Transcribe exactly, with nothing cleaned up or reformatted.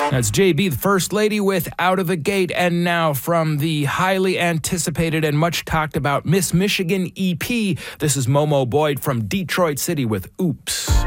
That's J B, the First Lady, with Out of the Gate. And now from the highly anticipated and much talked about Miss Michigan E P, this is Momo Boyd from Detroit City with Oops.